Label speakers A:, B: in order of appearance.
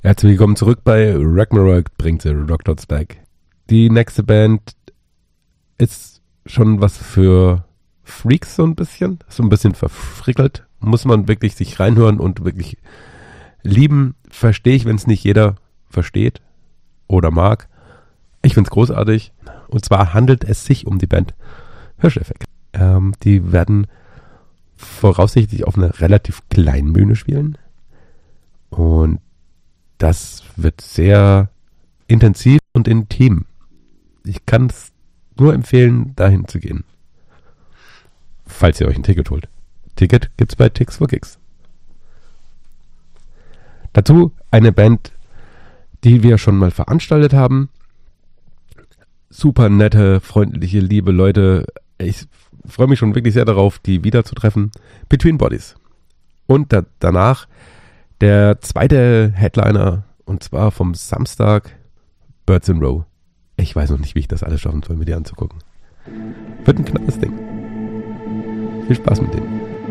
A: Herzlich willkommen zurück bei Ragnarok bringt the Rock Dots back. Die nächste Band ist schon was für Freaks so ein bisschen verfrickelt. Muss man wirklich sich reinhören und wirklich lieben. Verstehe ich, wenn es nicht jeder versteht oder mag. Ich finde es großartig. Und zwar handelt es sich um die Band Hirscheffekt. Die werden voraussichtlich auf einer relativ kleinen Bühne spielen. Und das wird sehr intensiv und intim. Ich kann es nur empfehlen, dahin zu gehen. Falls ihr euch ein Ticket holt. Ticket gibt's bei Tix for Kicks. Dazu eine Band, die wir schon mal veranstaltet haben. Super nette, freundliche, liebe Leute. Ich freue mich schon wirklich sehr darauf, die wiederzutreffen. Between Bodies. Und danach der zweite Headliner, und zwar vom Samstag, Birds in Row. Ich weiß noch nicht, wie ich das alles schaffen soll, mir die anzugucken. Wird ein knappes Ding. Viel Spaß mit denen.